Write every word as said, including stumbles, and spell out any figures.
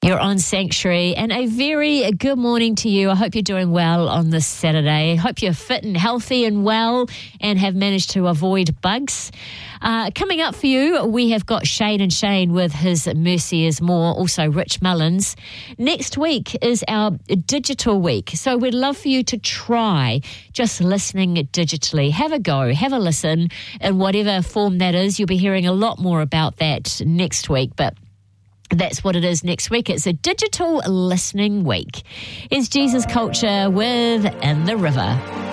You're on Sanctuary, and a very good morning to you. I hope you're doing well on this Saturday. I hope you're fit and healthy and well and have managed to avoid bugs. Uh, coming up for you, we have got Shane and Shane with his Mercy is More, also Rich Mullins. Next week is our digital week, so we'd love for you to try just listening digitally. Have a go, have a listen in whatever form that is. You'll be hearing a lot more about that next week, but that's what it is next week. It's a digital listening week. It's Jesus Culture with In the River.